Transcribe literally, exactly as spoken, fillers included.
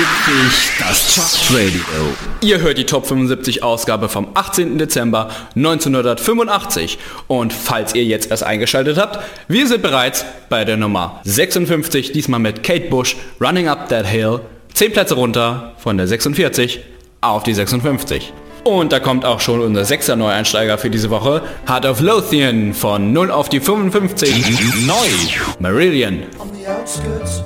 fünfundsiebzig, das Chartradio. Ihr hört die Top fünfundsiebzig Ausgabe vom achtzehnten Dezember neunzehnhundertfünfundachtzig. Und falls ihr jetzt erst eingeschaltet habt, wir sind bereits bei der Nummer sechsundfünfzig, diesmal mit Kate Bush, Running Up That Hill. Zehn Plätze runter von der sechsundvierzig auf die sechsundfünfzig. Und da kommt auch schon unser sechster Neueinsteiger für diese Woche, Heart of Lothian, von null auf die fünfundfünfzig. Neu. Marillion. On the outskirts